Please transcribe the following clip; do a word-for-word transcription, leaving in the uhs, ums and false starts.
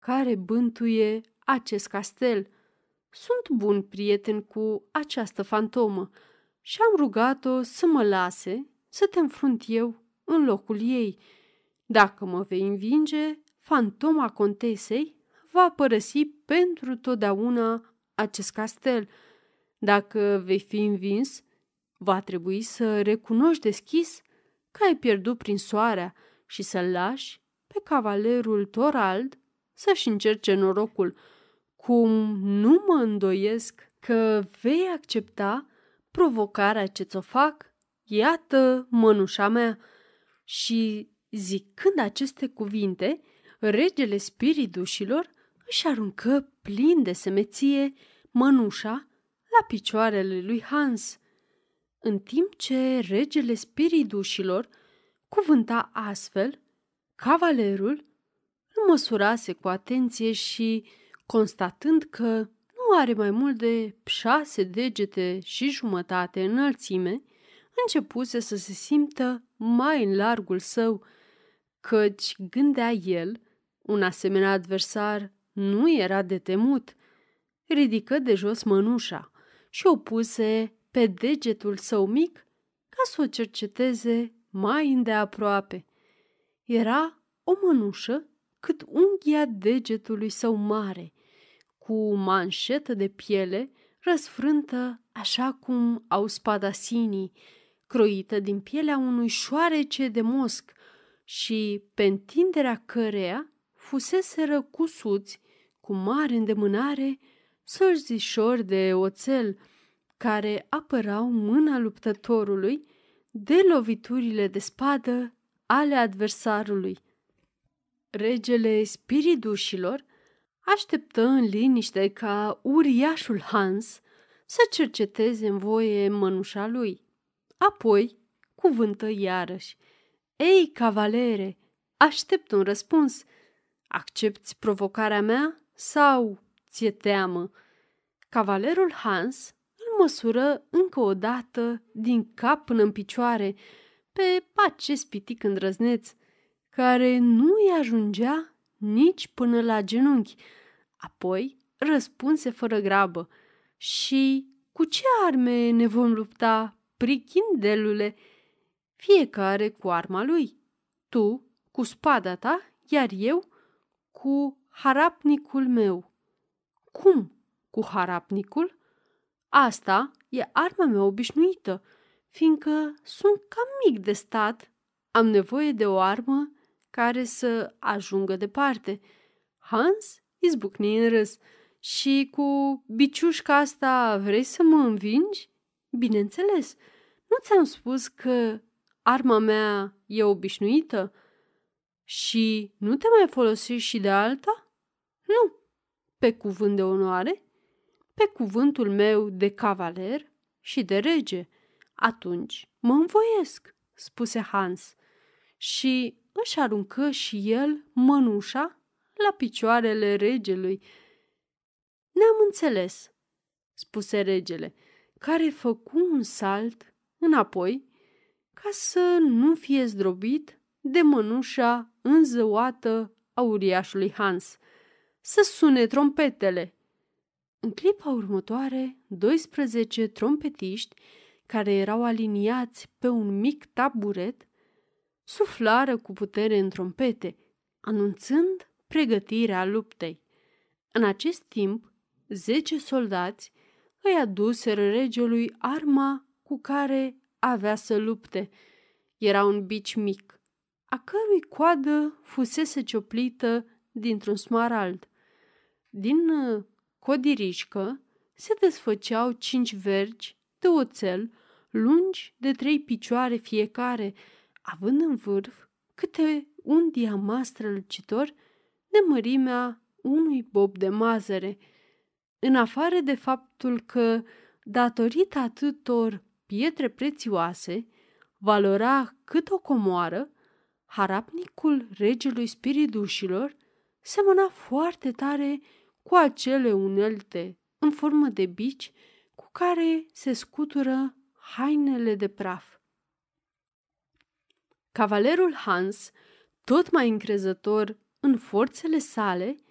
care bântuie acest castel. Sunt bun prieten cu această fantomă și am rugat-o să mă lase să te înfrunt eu în locul ei. Dacă mă vei învinge, fantoma contesei va părăsi pentru totdeauna acest castel. Dacă vei fi învins, va trebui să recunoști deschis că ai pierdut prin soarea și să-l lași pe cavalerul Torald să-și încerce norocul, cum nu mă îndoiesc că vei accepta provocarea ce ți-o fac. Iată mănușa mea. Și zicând aceste cuvinte, regele spiridușilor își aruncă plin de semeție mănușa la picioarele lui Hans. În timp ce regele spiridușilor cuvânta astfel, cavalerul îl măsurase cu atenție și, constatând că nu are mai mult de șase degete și jumătate înălțime, începuse să se simtă mai în largul său, căci, gândea el, un asemenea adversar nu era de temut. Ridică de jos mănușa și o puse pe degetul său mic ca să o cerceteze mai îndeaproape. Era o mănușă cât unghia degetului său mare, cu manșetă de piele răsfrântă așa cum au spadasinii, croită din pielea unui șoarece de mosc și pe întinderea căreia fuseseră cusuți cu mare îndemânare sărzișori de oțel care apărau mâna luptătorului de loviturile de spadă ale adversarului. Regele spiridușilor așteptă în liniște ca uriașul Hans să cerceteze în voie mănușa lui. Apoi cuvântă iarăși: „Ei, cavalere, aștept un răspuns. Accepți provocarea mea sau ți-e teamă?” Cavalerul Hans îl măsură încă o dată din cap până în picioare pe acest pitic îndrăzneț, care nu îi ajungea nici până la genunchi. Apoi răspunse fără grabă: „Și cu ce arme ne vom lupta, prichindelule?” „Fiecare cu arma lui. Tu cu spada ta, iar eu cu harapnicul meu.” „Cum cu harapnicul?” „Asta e arma mea obișnuită, fiindcă sunt cam mic de stat. Am nevoie de o armă care să ajungă departe.” Hans izbucni în râs. „Și cu biciușca asta vrei să mă învingi?” „Bineînțeles, nu ți-am spus că arma mea e obișnuită?” „Și nu te mai folosești și de alta?” „Nu.” „Pe cuvânt de onoare?” „Pe cuvântul meu de cavaler și de rege.” „Atunci mă învoiesc,” spuse Hans și își aruncă și el mănușa la picioarele regelui. „Ne-am înțeles,” spuse regele, care făcu un salt înapoi ca să nu fie zdrobit de mănușa înzăuată a uriașului Hans. „Să sune trompetele!” În clipa următoare, doisprezece trompetiști, care erau aliniați pe un mic taburet, suflară cu putere în trompete, anunțând pregătirea luptei. În acest timp, zece soldați îi aduseră regelui arma cu care avea să lupte. Era un bici mic, a cărui coadă fusese cioplită dintr-un smarald. Din codirișcă se desfăceau cinci vergi de oțel lungi de trei picioare fiecare, având în vârf câte un diamant strălucitor de mărimea unui bob de mazăre. În afară de faptul că, datorită atâtor pietre prețioase, valora cât o comoară, harapnicul regelui spiridușilor semăna foarte tare cu acele unelte în formă de bici cu care se scutură hainele de praf. Cavalerul Hans, tot mai încrezător în forțele sale,